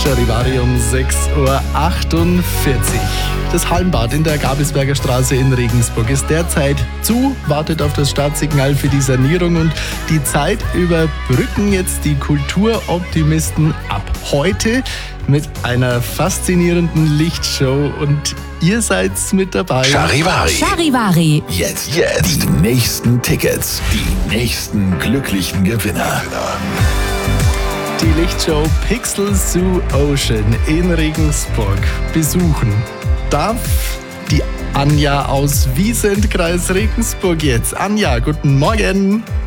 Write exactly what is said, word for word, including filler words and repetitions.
Charivari um sechs Uhr achtundvierzig. Das Hallenbad in der Gabelsberger Straße in Regensburg ist derzeit zu, wartet auf das Startsignal für die Sanierung und die Zeit überbrücken jetzt die Kulturoptimisten ab heute mit einer faszinierenden Lichtshow und ihr seid mit dabei. Charivari. Charivari. Jetzt, jetzt. Die nächsten Tickets. Die nächsten glücklichen Gewinner. Die Lichtshow Pixel Zoo Ocean in Regensburg besuchen darf die Anja aus Wiesent, Kreis Regensburg jetzt. Anja, guten Morgen.